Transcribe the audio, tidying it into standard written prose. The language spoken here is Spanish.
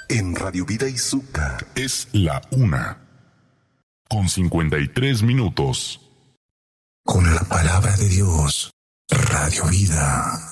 en Radio Vida Izúcar. Es la 1:53. Con la palabra de Dios, Radio Vida.